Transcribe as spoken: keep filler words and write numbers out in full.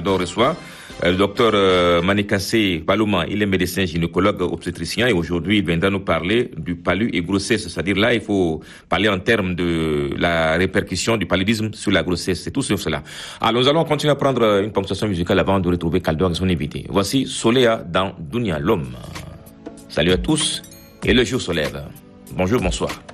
Caldor reçoit euh, le docteur euh, Manikassé Balouma. Il est médecin gynécologue obstétricien et aujourd'hui il viendra nous parler du palu et grossesse. C'est-à-dire là, il faut parler en termes de la répercussion du paludisme sur la grossesse. C'est tout sur cela. Alors nous allons continuer à prendre une ponctuation musicale avant de retrouver Caldor et son invité. Voici Soléa dans Dunia, l'homme. Salut à tous et le jour se lève. Bonjour, bonsoir.